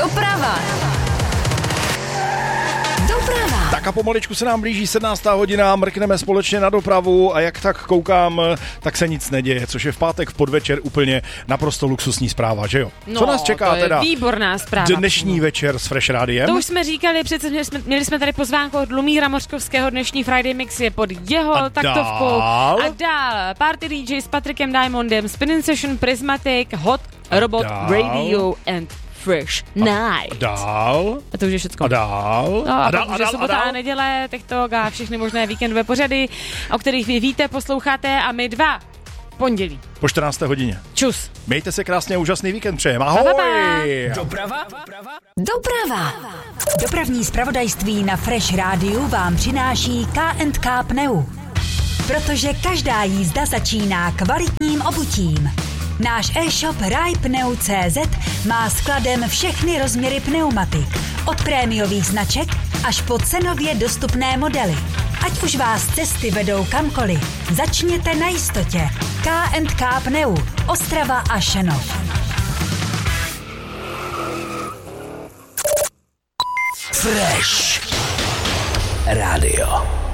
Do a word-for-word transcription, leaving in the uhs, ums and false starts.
Doprava. Doprava. Tak a pomaličku se nám blíží sedmnáctá hodina, mrkneme společně na dopravu a jak tak koukám, tak se nic neděje, což je v pátek v podvečer úplně naprosto luxusní zpráva, že jo? No, Co nás čeká to je teda? Výborná zpráva. Dnešní večer s Fresh Rádiem. To už jsme říkali, přece měli jsme, měli jsme tady pozvánku od Lumíra Mořkovského, dnešní Friday Mix je pod jeho A taktovkou. dál? A dál Party D J s Patrikem Diamondem, Spinning Session, Prismatic, Hot Robot dál? Radio and Fresh Night. A dál? A to už je všecko. A dál? No, a, a dál? pak A už je dál? sobota A a dál? neděle, TikTok a všechny možné víkendové pořady, o kterých vy víte, posloucháte a my dva v pondělí. Po čtrnácté hodině. Čus. Mějte se krásně, úžasný víkend přejem. Ahoj! Pa, pa, pa. Doprava. Doprava. Dopravní zpravodajství na Fresh Rádiu vám přináší K and K Pneu. Protože každá jízda začíná kvalitním obutím. Náš e-shop rajpneu tečka cé zet má skladem všechny rozměry pneumatik. Od prémiových značek až po cenově dostupné modely. Ať už vás cesty vedou kamkoliv, začněte na jistotě. K and K Pneu, Ostrava a Šenov. Fresh Radio.